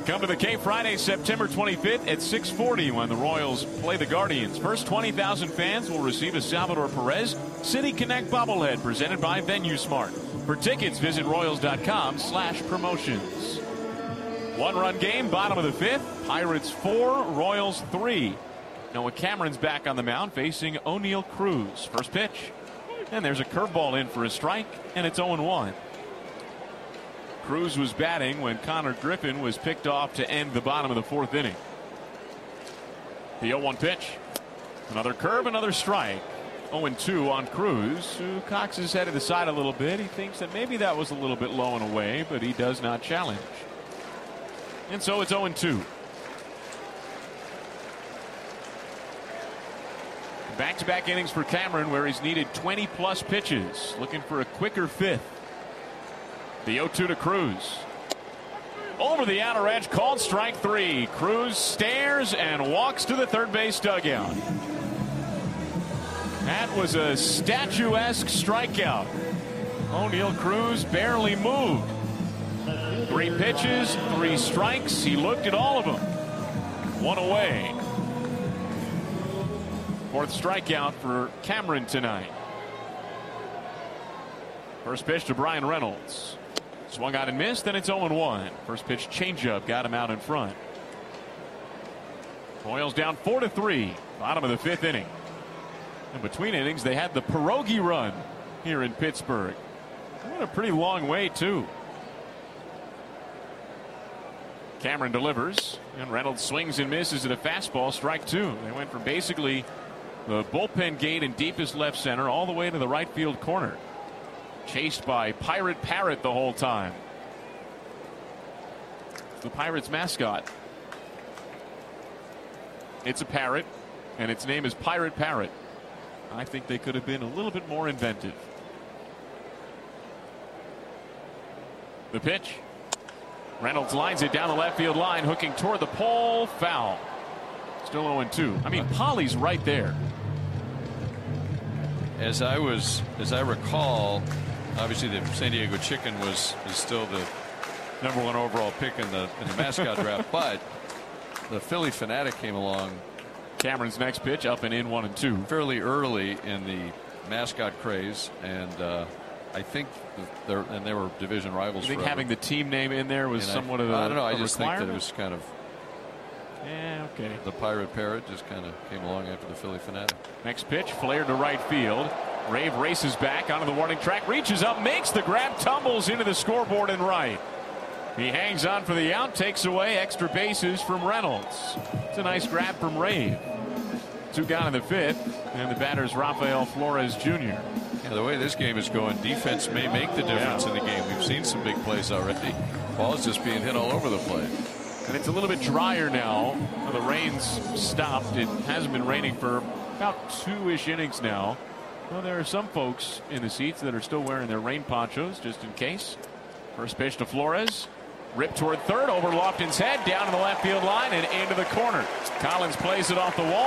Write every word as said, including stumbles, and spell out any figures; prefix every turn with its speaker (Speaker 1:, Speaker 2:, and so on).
Speaker 1: Come to the K Friday, September twenty-fifth at six forty when the Royals play the Guardians. First twenty thousand fans will receive a Salvador Perez City Connect bobblehead presented by Venue Smart. For tickets, visit Royals dot com slash promotions. One-run game, bottom of the fifth. Pirates four, Royals three. Noah Cameron's back on the mound facing O'Neill Cruz. First pitch. And there's a curveball in for a strike, and it's oh and one. Cruz was batting when Connor Griffin was picked off to end the bottom of the fourth inning. The oh one pitch. Another curve, another strike. oh and two on Cruz, who cocks his head to the side a little bit. He thinks that maybe that was a little bit low and away, but he does not challenge. And so it's oh and two. Back-to-back innings for Cameron where he's needed twenty plus pitches. Looking for a quicker fifth. The oh two to Cruz. Over the outer edge, called strike three. Cruz stares and walks to the third base dugout. That was a statuesque strikeout. O'Neill Cruz barely moved. Three pitches, three strikes. He looked at all of them. One away. Fourth strikeout for Cameron tonight. First pitch to Bryan Reynolds. Swung out and missed, then it's oh and one. First pitch changeup got him out in front. Royals down four to three. Bottom of the fifth inning. In between innings, they had the pierogi run here in Pittsburgh. What a pretty long way, too. Cameron delivers, and Reynolds swings and misses at a fastball, strike two. They went from basically the bullpen gate in deepest left center all the way to the right field corner. Chased by Pirate Parrot the whole time. The Pirates mascot. It's a parrot, and its name is Pirate Parrot. I think they could have been a little bit more inventive. The pitch. Reynolds lines it down the left field line, hooking toward the pole, foul. Still oh and two. I mean, Polly's right there.
Speaker 2: As I was, as I recall, obviously the San Diego Chicken was is still the number one overall pick in the in the mascot draft, but the Phillie Phanatic came along.
Speaker 1: Cameron's next pitch up and in, one and two.
Speaker 2: Fairly early in the mascot craze, and uh, I think they're and they were division rivals.
Speaker 1: I think
Speaker 2: forever.
Speaker 1: having the team name in there was
Speaker 2: and
Speaker 1: somewhat
Speaker 2: I,
Speaker 1: of a
Speaker 2: I don't know. I just think
Speaker 1: requirement.
Speaker 2: that it was kind of.
Speaker 1: Yeah, okay.
Speaker 2: The Pirate Parrot just kind of came along after the Phillie Phanatic.
Speaker 1: Next pitch flared to right field. Rave races back onto the warning track, reaches up, makes the grab, tumbles into the scoreboard and right. He hangs on for the out, takes away extra bases from Reynolds. It's a nice grab from Rave. Two down in the fifth, and the batter's Rafael Flores Junior
Speaker 2: Yeah, the way this game is going, defense may make the difference yeah. in the game. We've seen some big plays already. Ball's just being hit all over the place.
Speaker 1: And it's a little bit drier now. The rain's stopped. It hasn't been raining for about two-ish innings now. Well, there are some folks in the seats that are still wearing their rain ponchos just in case. First pitch to Flores. Ripped toward third, over Lofton's head, down to the left field line and into the corner. Collins plays it off the wall.